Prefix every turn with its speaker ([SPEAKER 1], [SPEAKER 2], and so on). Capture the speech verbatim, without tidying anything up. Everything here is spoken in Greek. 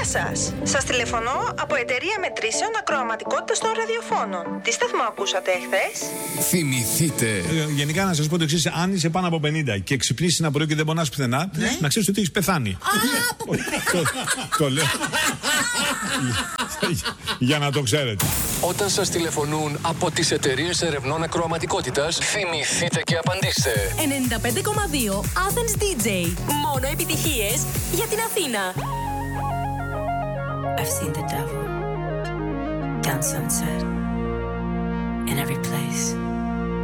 [SPEAKER 1] σας. Σας τηλεφωνώ από εταιρεία μετρήσεων ακροαματικότητας των ραδιοφώνων. Τι σταθμό ακούσατε εχθές?
[SPEAKER 2] Θυμηθείτε.
[SPEAKER 3] Ε, γενικά να σας πω το εξής: αν είσαι πάνω από πενήντα και ξυπνήσεις ένα πρωί και δεν πονάς πουθενά,
[SPEAKER 4] Ναι.
[SPEAKER 3] να ξέρεις ότι έχεις πεθάνει. το, το λέω. Για να το ξέρετε.
[SPEAKER 2] Όταν σας τηλεφωνούν από τις εταιρείες ερευνών ακροαματικότητας, θυμηθείτε και απαντήστε.
[SPEAKER 5] ενενήντα πέντε κόμμα δύο Athens ντι τζέι. Μόνο επιτυχίες για την Αθήνα.
[SPEAKER 6] I've seen the devil down sunset in every place.